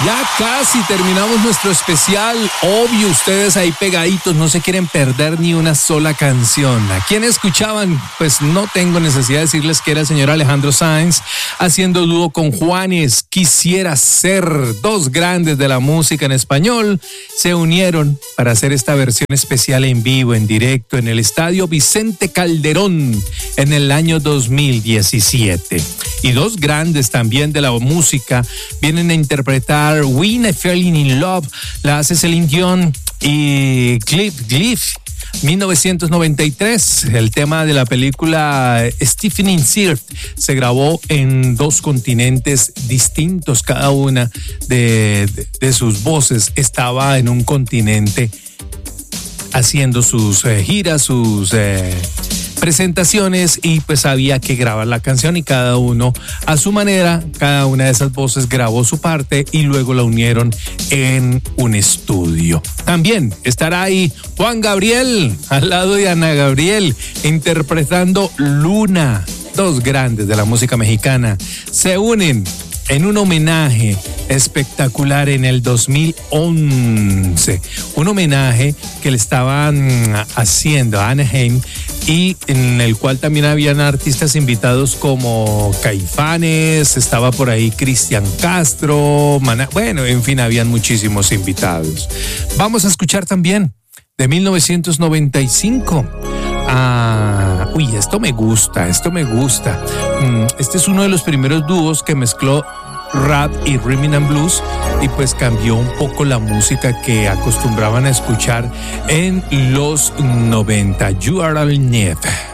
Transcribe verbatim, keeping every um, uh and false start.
Ya casi terminamos nuestro especial. Obvio, ustedes ahí pegaditos no se quieren perder ni una sola canción. ¿A quién escuchaban? Pues no tengo necesidad de decirles que era el señor Alejandro Sanz haciendo dúo con Juanes. Quisiera ser. Dos grandes de la música en español se unieron para hacer esta versión especial en vivo, en directo, en el Estadio Vicente Calderón en el año dos mil diecisiete. Y dos grandes también de la música vienen a interpretar When I Falling in Love, la hace Celine Dion, y Cliff Cliff, mil novecientos noventa y tres. El tema de la película Stephen in Search se grabó en dos continentes distintos. Cada una de, de, de sus voces estaba en un continente haciendo sus eh, giras, sus eh, presentaciones, y pues había que grabar la canción y cada uno a su manera, cada una de esas voces grabó su parte y luego la unieron en un estudio. También estará ahí Juan Gabriel al lado de Ana Gabriel interpretando Luna. Dos grandes de la música mexicana se unen en un homenaje espectacular en el dos mil once. Un homenaje que le estaban haciendo a Anaheim y en el cual también habían artistas invitados como Caifanes, estaba por ahí Cristian Castro, Maná, bueno, en fin, habían muchísimos invitados. Vamos a escuchar también de mil novecientos noventa y cinco. Ah, uy, esto me gusta, esto me gusta. Este es uno de los primeros dúos que mezcló rap y rhythm and blues y pues cambió un poco la música que acostumbraban a escuchar en los noventa. You Are All Need.